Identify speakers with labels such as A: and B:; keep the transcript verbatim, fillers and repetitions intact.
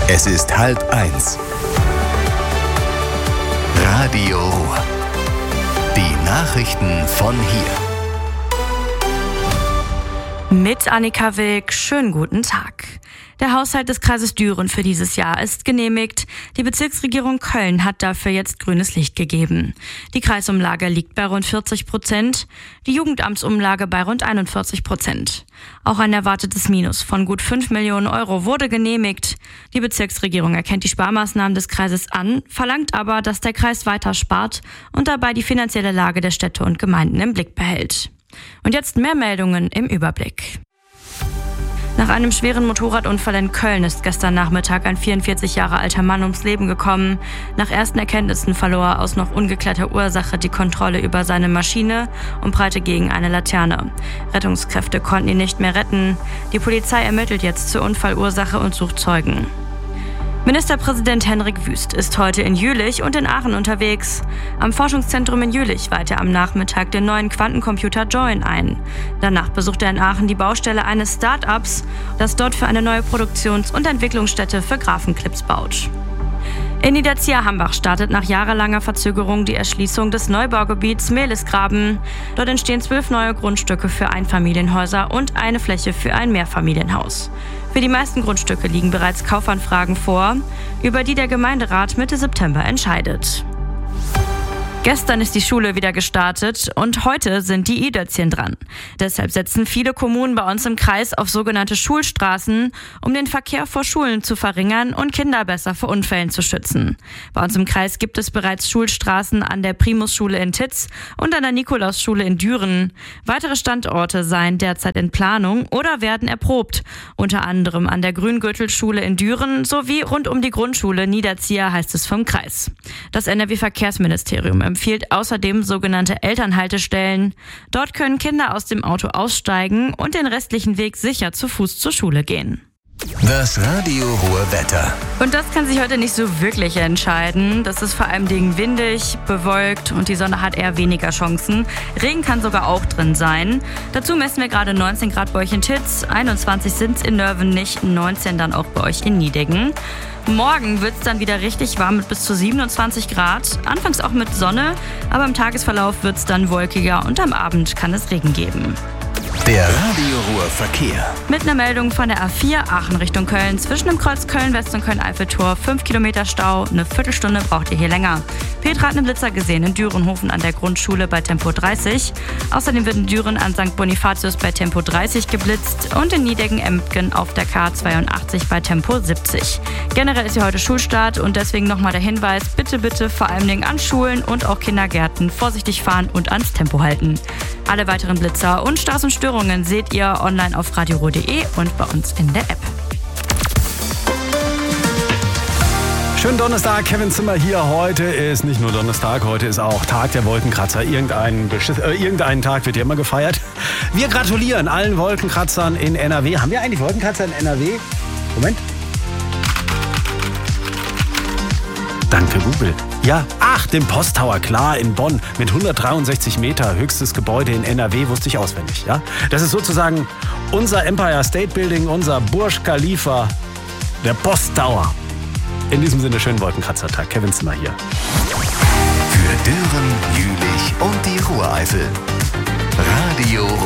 A: Es ist halb eins. Radio Ruhr. Die Nachrichten von hier.
B: Mit Annika Wilk, schönen guten Tag. Der Haushalt des Kreises Düren für dieses Jahr ist genehmigt. Die Bezirksregierung Köln hat dafür jetzt grünes Licht gegeben. Die Kreisumlage liegt bei rund vierzig Prozent, die Jugendamtsumlage bei rund einundvierzig Prozent. Auch ein erwartetes Minus von gut fünf Millionen Euro wurde genehmigt. Die Bezirksregierung erkennt die Sparmaßnahmen des Kreises an, verlangt aber, dass der Kreis weiter spart und dabei die finanzielle Lage der Städte und Gemeinden im Blick behält. Und jetzt mehr Meldungen im Überblick. Nach einem schweren Motorradunfall in Köln ist gestern Nachmittag ein vierundvierzig Jahre alter Mann ums Leben gekommen. Nach ersten Erkenntnissen verlor er aus noch ungeklärter Ursache die Kontrolle über seine Maschine und prallte gegen eine Laterne. Rettungskräfte konnten ihn nicht mehr retten. Die Polizei ermittelt jetzt zur Unfallursache und sucht Zeugen. Ministerpräsident Henrik Wüst ist heute in Jülich und in Aachen unterwegs. Am Forschungszentrum in Jülich weiht er am Nachmittag den neuen Quantencomputer Join ein. Danach besucht er in Aachen die Baustelle eines Start-ups, das dort für eine neue Produktions- und Entwicklungsstätte für Graphenclips baut. In Niederzieher-Hambach startet nach jahrelanger Verzögerung die Erschließung des Neubaugebiets Melisgraben. Dort entstehen zwölf neue Grundstücke für Einfamilienhäuser und eine Fläche für ein Mehrfamilienhaus. Für die meisten Grundstücke liegen bereits Kaufanfragen vor, über die der Gemeinderat Mitte September entscheidet. Gestern ist die Schule wieder gestartet und heute sind die I-Dötzchen dran. Deshalb setzen viele Kommunen bei uns im Kreis auf sogenannte Schulstraßen, um den Verkehr vor Schulen zu verringern und Kinder besser vor Unfällen zu schützen. Bei uns im Kreis gibt es bereits Schulstraßen an der Primusschule in Titz und an der Nikolausschule in Düren. Weitere Standorte seien derzeit in Planung oder werden erprobt, unter anderem an der Grüngürtelschule in Düren sowie rund um die Grundschule Niederzieher, heißt es vom Kreis. Das N R W-Verkehrsministerium empfiehlt außerdem sogenannte Elternhaltestellen. Dort können Kinder aus dem Auto aussteigen und den restlichen Weg sicher zu Fuß zur Schule gehen.
A: Das Radio Ruhr Wetter.
B: Und das kann sich heute nicht so wirklich entscheiden. Das ist vor allem windig, bewölkt und die Sonne hat eher weniger Chancen. Regen kann sogar auch drin sein. Dazu messen wir gerade neunzehn Grad bei euch in Titz, einundzwanzig sind es in Nörvenich, neunzehn dann auch bei euch in Niedegen. Morgen wird es dann wieder richtig warm mit bis zu siebenundzwanzig Grad. Anfangs auch mit Sonne, aber im Tagesverlauf wird es dann wolkiger und am Abend kann es Regen geben.
A: Der Radio Ruhr Verkehr.
B: Mit einer Meldung von der A vier Aachen Richtung Köln. Zwischen dem Kreuz Köln-West und Köln-Eiffeltor fünf Kilometer Stau. Eine Viertelstunde braucht ihr hier länger. Petra hat einen Blitzer gesehen in Dürenhofen an der Grundschule bei Tempo dreißig. Außerdem wird in Düren an Sankt Bonifatius bei Tempo dreißig geblitzt und in Niedegen-Emden auf der K zweiundachtzig bei Tempo siebzig. Generell ist hier heute Schulstart und deswegen nochmal der Hinweis, bitte, bitte vor allen Dingen an Schulen und auch Kindergärten vorsichtig fahren und ans Tempo halten. Alle weiteren Blitzer und Staus und Störungen seht ihr online auf radio ruhr punkt de und bei uns in der App.
C: Schönen Donnerstag, Kevin Zimmer hier. Heute ist nicht nur Donnerstag, heute ist auch Tag der Wolkenkratzer. Irgendein, Beschiss, äh, irgendeinen Tag wird hier immer gefeiert. Wir gratulieren allen Wolkenkratzern in N R W. Haben wir eigentlich Wolkenkratzer in N R W? Moment. Danke, Google. Ja, ach, den Posttower, klar, in Bonn mit hundertdreiundsechzig Meter, höchstes Gebäude in N R W, wusste ich auswendig. Ja? Das ist sozusagen unser Empire State Building, unser Burj Khalifa, der Posttower. In diesem Sinne, schönen Wolkenkratzertag. Kevin Zimmer hier.
A: Für Düren, Jülich und die Ruhreifel. Radio